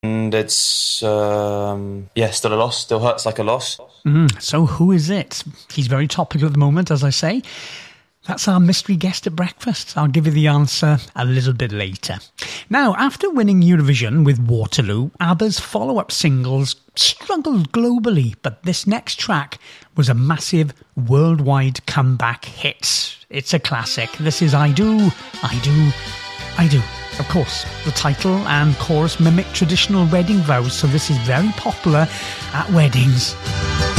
And it's, yeah, still a loss, still hurts like a loss. So who is it? He's very topical at the moment, as I say. That's our mystery guest at breakfast. I'll give you the answer a little bit later. Now, after winning Eurovision with Waterloo, ABBA's follow-up singles struggled globally, but this next track was a massive worldwide comeback hit. It's a classic. This is I Do, I Do, I Do. Of course, the title and chorus mimic traditional wedding vows, so this is very popular at weddings.